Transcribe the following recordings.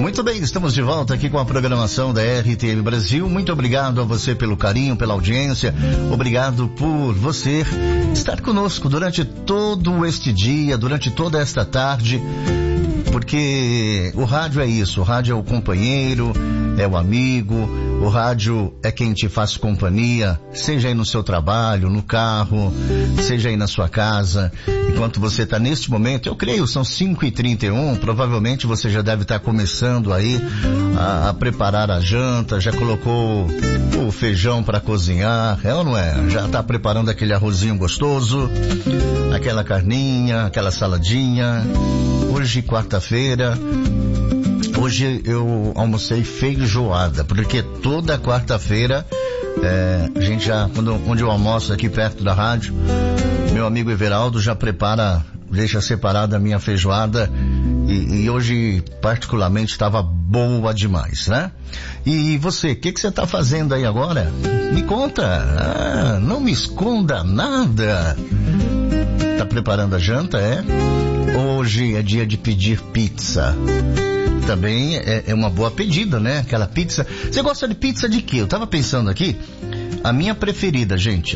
Muito bem, estamos de volta aqui com a programação da RTM Brasil. Muito obrigado a você pelo carinho, pela audiência. Obrigado por você estar conosco durante todo este dia, durante toda esta tarde. Porque o rádio é isso, o rádio é o companheiro, é o amigo, o rádio é quem te faz companhia, seja aí no seu trabalho, no carro, seja aí na sua casa. Enquanto você está neste momento, eu creio, são 5h31, provavelmente você já deve estar começando aí a preparar a janta, já colocou o feijão para cozinhar, é ou não é? Já está preparando aquele arrozinho gostoso, aquela carninha, aquela saladinha. Hoje, quarta-feira, hoje eu almocei feijoada, porque toda quarta-feira, a gente já, onde eu almoço aqui perto da rádio, meu amigo Everaldo já prepara, deixa separada a minha feijoada, e hoje particularmente estava boa demais, né? E você, o que você está fazendo aí agora? Me conta, não me esconda nada. Tá preparando a janta, é? Hoje é dia de pedir pizza. Também é uma boa pedida, né? Aquela pizza. Você gosta de pizza de quê? Eu tava pensando aqui. A minha preferida, gente,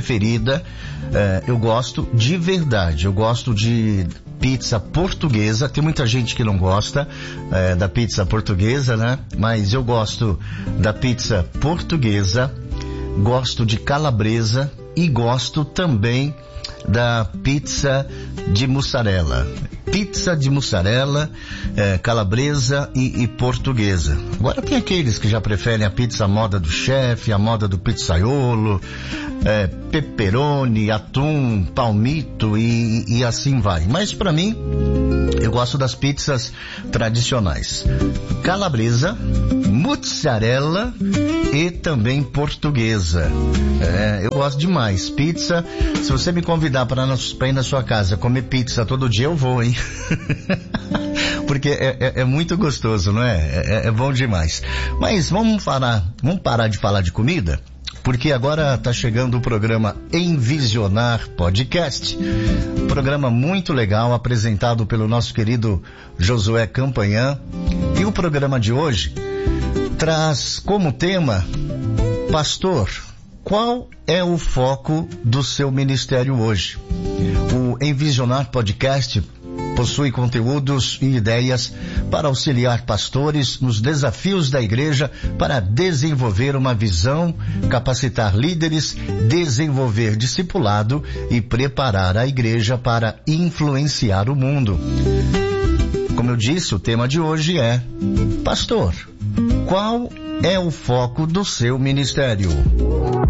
eu gosto de verdade. Eu gosto de pizza portuguesa. Tem muita gente que não gosta da pizza portuguesa, né? Mas eu gosto da pizza portuguesa, gosto de calabresa e gosto também da pizza de mussarela. Pizza de mussarela, calabresa e portuguesa. Agora tem aqueles que já preferem a pizza moda do chefe, a moda do pizzaiolo, pepperoni, atum, palmito e assim vai. Mas pra mim, eu gosto das pizzas tradicionais. Calabresa, mussarela e também portuguesa. Eu gosto demais. Pizza, se você me convidar para ir na sua casa comer pizza todo dia, eu vou, hein? Porque é muito gostoso, não é? É bom demais. Mas vamos parar de falar de comida, porque agora está chegando o programa Envisionar Podcast. Programa muito legal, apresentado pelo nosso querido Josué Campanhã. E o programa de hoje traz como tema: Pastor, qual é o foco do seu ministério hoje? O Envisionar Podcast possui conteúdos e ideias para auxiliar pastores nos desafios da igreja para desenvolver uma visão, capacitar líderes, desenvolver discipulado e preparar a igreja para influenciar o mundo. Como eu disse, o tema de hoje é: Pastor, qual é o foco do seu ministério?